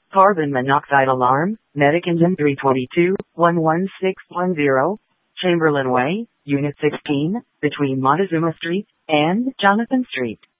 Carbon monoxide alarm, Medic Engine 322, 11610, Chamberlain Way, Unit 16, between Montezuma Street and Jonathan Street.